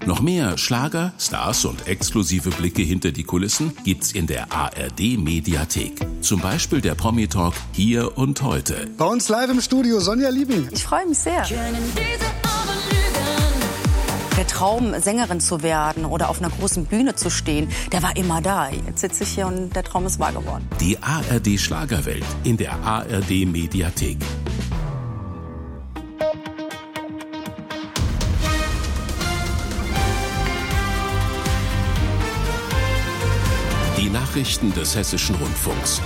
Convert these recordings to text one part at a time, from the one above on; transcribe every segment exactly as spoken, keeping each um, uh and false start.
Noch mehr Schlager, Stars und exklusive Blicke hinter die Kulissen gibt's in der A R D-Mediathek. Zum Beispiel der Promi-Talk Hier und Heute. Bei uns live im Studio Sonja Liebing. Ich freue mich sehr. Der Traum, Sängerin zu werden oder auf einer großen Bühne zu stehen, der war immer da. Jetzt sitze ich hier und der Traum ist wahr geworden. Die A R D-Schlagerwelt in der A R D-Mediathek. Die Nachrichten des Hessischen Rundfunks.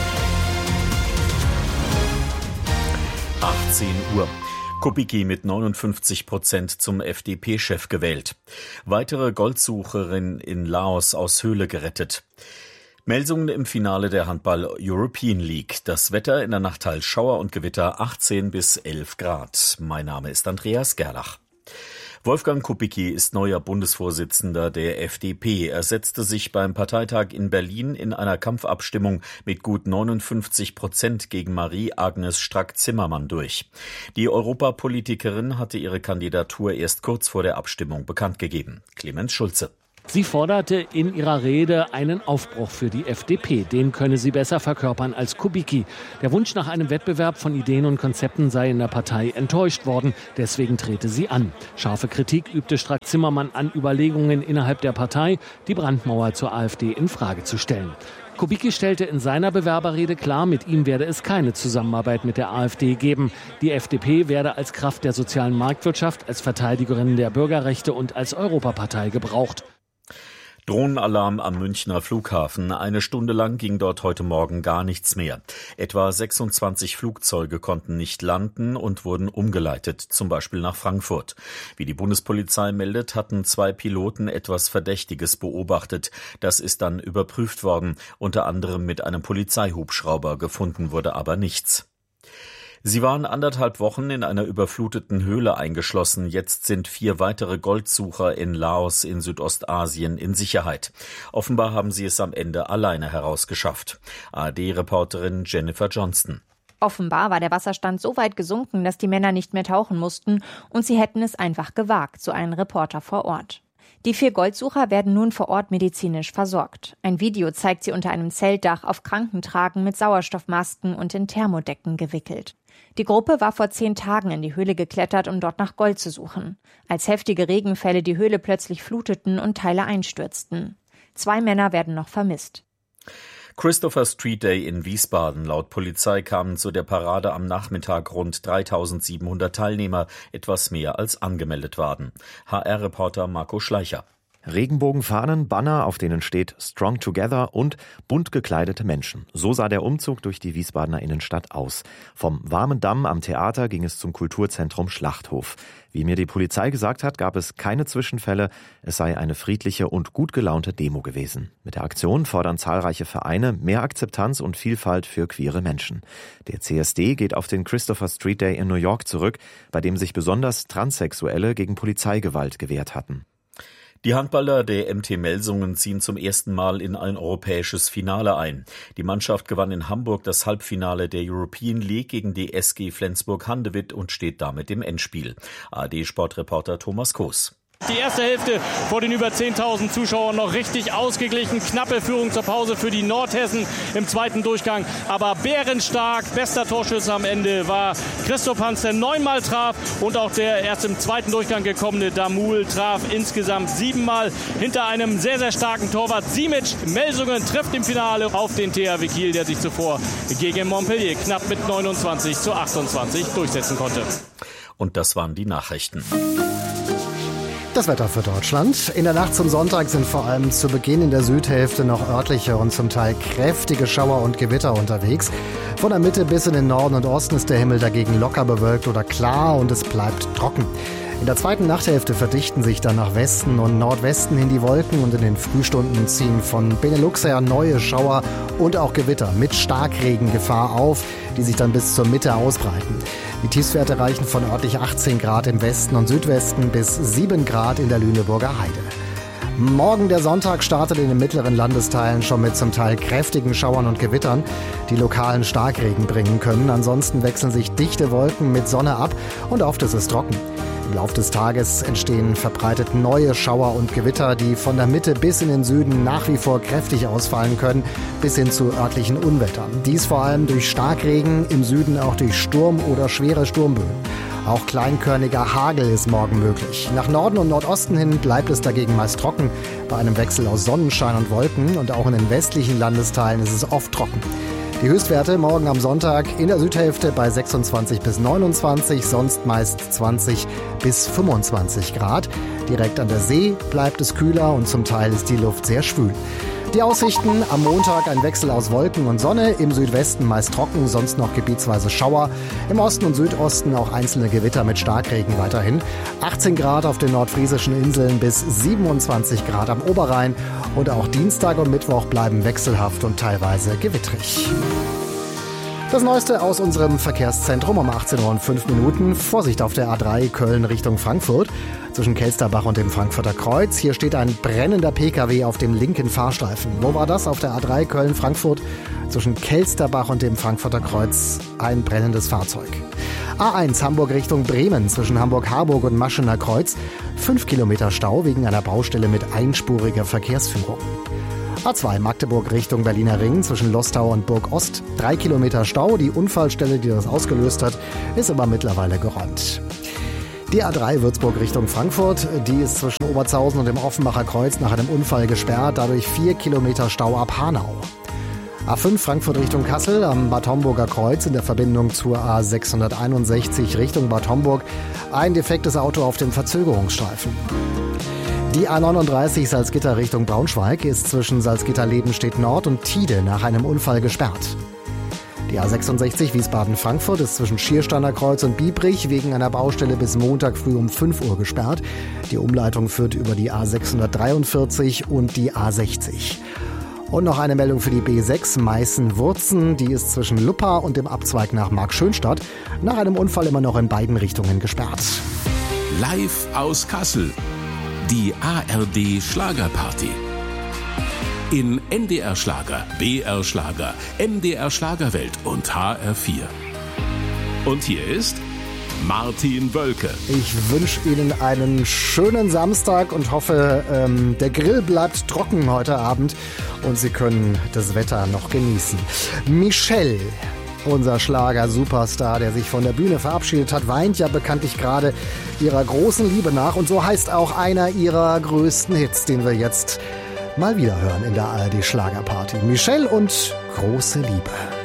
achtzehn Uhr. Kubicki mit neunundfünfzig Prozent zum F D P-Chef gewählt. Weitere Goldsucherin in Laos aus Höhle gerettet. Melsungen im Finale der Handball-European League. Das Wetter in der Nacht teils Schauer und Gewitter achtzehn bis elf Grad. Mein Name ist Andreas Gerlach. Wolfgang Kubicki ist neuer Bundesvorsitzender der F D P. Er setzte sich beim Parteitag in Berlin in einer Kampfabstimmung mit gut neunundfünfzig Prozent gegen Marie-Agnes Strack-Zimmermann durch. Die Europapolitikerin hatte ihre Kandidatur erst kurz vor der Abstimmung bekannt gegeben. Clemens Schulze. Sie forderte in ihrer Rede einen Aufbruch für die F D P. Den könne sie besser verkörpern als Kubicki. Der Wunsch nach einem Wettbewerb von Ideen und Konzepten sei in der Partei enttäuscht worden. Deswegen trete sie an. Scharfe Kritik übte Strack-Zimmermann an Überlegungen innerhalb der Partei, die Brandmauer zur AfD in Frage zu stellen. Kubicki stellte in seiner Bewerberrede klar, mit ihm werde es keine Zusammenarbeit mit der AfD geben. Die F D P werde als Kraft der sozialen Marktwirtschaft, als Verteidigerin der Bürgerrechte und als Europapartei gebraucht. Drohnenalarm am Münchner Flughafen. Eine Stunde lang ging dort heute Morgen gar nichts mehr. Etwa sechsundzwanzig Flugzeuge konnten nicht landen und wurden umgeleitet, zum Beispiel nach Frankfurt. Wie die Bundespolizei meldet, hatten zwei Piloten etwas Verdächtiges beobachtet. Das ist dann überprüft worden, unter anderem mit einem Polizeihubschrauber. Gefunden wurde aber nichts. Sie waren anderthalb Wochen in einer überfluteten Höhle eingeschlossen. Jetzt sind vier weitere Goldsucher in Laos in Südostasien in Sicherheit. Offenbar haben sie es am Ende alleine herausgeschafft. A R D-Reporterin Jennifer Johnston. Offenbar war der Wasserstand so weit gesunken, dass die Männer nicht mehr tauchen mussten und sie hätten es einfach gewagt, so ein Reporter vor Ort. Die vier Goldsucher werden nun vor Ort medizinisch versorgt. Ein Video zeigt sie unter einem Zeltdach auf Krankentragen mit Sauerstoffmasken und in Thermodecken gewickelt. Die Gruppe war vor zehn Tagen in die Höhle geklettert, um dort nach Gold zu suchen. Als heftige Regenfälle die Höhle plötzlich fluteten und Teile einstürzten. Zwei Männer werden noch vermisst. Christopher Street Day in Wiesbaden. Laut Polizei kamen zu der Parade am Nachmittag rund dreitausendsiebenhundert Teilnehmer, etwas mehr als angemeldet waren. H R-Reporter Marco Schleicher. Regenbogenfahnen, Banner, auf denen steht Strong Together und bunt gekleidete Menschen. So sah der Umzug durch die Wiesbadener Innenstadt aus. Vom warmen Damm am Theater ging es zum Kulturzentrum Schlachthof. Wie mir die Polizei gesagt hat, gab es keine Zwischenfälle. Es sei eine friedliche und gut gelaunte Demo gewesen. Mit der Aktion fordern zahlreiche Vereine mehr Akzeptanz und Vielfalt für queere Menschen. Der C S D geht auf den Christopher Street Day in New York zurück, bei dem sich besonders Transsexuelle gegen Polizeigewalt gewehrt hatten. Die Handballer der M T Melsungen ziehen zum ersten Mal in ein europäisches Finale ein. Die Mannschaft gewann in Hamburg das Halbfinale der European League gegen die S G Flensburg-Handewitt und steht damit im Endspiel. A R D-Sportreporter Thomas Koos. Die erste Hälfte vor den über zehntausend Zuschauern noch richtig ausgeglichen. Knappe Führung zur Pause für die Nordhessen im zweiten Durchgang. Aber bärenstark, bester Torschütze am Ende war Christoph Hans, der neunmal traf. Und auch der erst im zweiten Durchgang gekommene Damul traf insgesamt siebenmal hinter einem sehr, sehr starken Torwart. Simic Melsungen trifft im Finale auf den T H W Kiel, der sich zuvor gegen Montpellier knapp mit neunundzwanzig zu achtundzwanzig durchsetzen konnte. Und das waren die Nachrichten. Das Wetter für Deutschland. In der Nacht zum Sonntag sind vor allem zu Beginn in der Südhälfte noch örtliche und zum Teil kräftige Schauer und Gewitter unterwegs. Von der Mitte bis in den Norden und Osten ist der Himmel dagegen locker bewölkt oder klar und es bleibt trocken. In der zweiten Nachthälfte verdichten sich dann nach Westen und Nordwesten hin die Wolken und in den Frühstunden ziehen von Benelux her neue Schauer und auch Gewitter mit Starkregengefahr auf, die sich dann bis zur Mitte ausbreiten. Die Tiefstwerte reichen von örtlich achtzehn Grad im Westen und Südwesten bis sieben Grad in der Lüneburger Heide. Morgen der Sonntag startet in den mittleren Landesteilen schon mit zum Teil kräftigen Schauern und Gewittern, die lokalen Starkregen bringen können. Ansonsten wechseln sich dichte Wolken mit Sonne ab und oft ist es trocken. Im Laufe des Tages entstehen verbreitet neue Schauer und Gewitter, die von der Mitte bis in den Süden nach wie vor kräftig ausfallen können, bis hin zu örtlichen Unwettern. Dies vor allem durch Starkregen, im Süden auch durch Sturm oder schwere Sturmböen. Auch kleinkörniger Hagel ist morgen möglich. Nach Norden und Nordosten hin bleibt es dagegen meist trocken, bei einem Wechsel aus Sonnenschein und Wolken, und auch in den westlichen Landesteilen ist es oft trocken. Die Höchstwerte morgen am Sonntag in der Südhälfte bei sechsundzwanzig bis neunundzwanzig, sonst meist zwanzig bis fünfundzwanzig Grad. Direkt an der See bleibt es kühler und zum Teil ist die Luft sehr schwül. Die Aussichten: am Montag ein Wechsel aus Wolken und Sonne, im Südwesten meist trocken, sonst noch gebietsweise Schauer, im Osten und Südosten auch einzelne Gewitter mit Starkregen weiterhin. achtzehn Grad auf den nordfriesischen Inseln bis siebenundzwanzig Grad am Oberrhein, und auch Dienstag und Mittwoch bleiben wechselhaft und teilweise gewittrig. Das Neueste aus unserem Verkehrszentrum um achtzehn Uhr und fünf Minuten. Vorsicht auf der A drei Köln Richtung Frankfurt. Zwischen Kelsterbach und dem Frankfurter Kreuz. Hier steht ein brennender Pkw auf dem linken Fahrstreifen. Wo war das? Auf der A drei Köln-Frankfurt. Zwischen Kelsterbach und dem Frankfurter Kreuz ein brennendes Fahrzeug. A eins Hamburg Richtung Bremen. Zwischen Hamburg-Harburg und Maschener Kreuz. Fünf Kilometer Stau wegen einer Baustelle mit einspuriger Verkehrsführung. A zwei Magdeburg Richtung Berliner Ring zwischen Lostau und Burg Ost. Drei Kilometer Stau. Die Unfallstelle, die das ausgelöst hat, ist aber mittlerweile geräumt. Die A drei Würzburg Richtung Frankfurt, die ist zwischen Oberzhausen und dem Offenbacher Kreuz nach einem Unfall gesperrt. Dadurch vier Kilometer Stau ab Hanau. A fünf Frankfurt Richtung Kassel am Bad Homburger Kreuz in der Verbindung zur A sechshunderteinundsechzig Richtung Bad Homburg. Ein defektes Auto auf dem Verzögerungsstreifen. Die A neununddreißig Salzgitter Richtung Braunschweig ist zwischen Salzgitter-Lebenstedt Nord und Tide nach einem Unfall gesperrt. Die A sechsundsechzig Wiesbaden-Frankfurt ist zwischen Schiersteiner Kreuz und Biebrich wegen einer Baustelle bis Montag früh um fünf Uhr gesperrt. Die Umleitung führt über die A sechshundertdreiundvierzig und die A sechzig. Und noch eine Meldung für die B sechs Meißen-Wurzen. Die ist zwischen Luppa und dem Abzweig nach Markschönstadt nach einem Unfall immer noch in beiden Richtungen gesperrt. Live aus Kassel. Die A R D Schlagerparty. In N D R Schlager, B R Schlager, M D R Schlagerwelt und H R vier. Und hier ist Martin Wölke. Ich wünsche Ihnen einen schönen Samstag und hoffe, ähm, der Grill bleibt trocken heute Abend und Sie können das Wetter noch genießen. Michelle, unser Schlager-Superstar, der sich von der Bühne verabschiedet hat, weint ja bekanntlich gerade ihrer großen Liebe nach. Und so heißt auch einer ihrer größten Hits, den wir jetzt mal wieder hören in der A R D Schlagerparty. Michelle und große Liebe.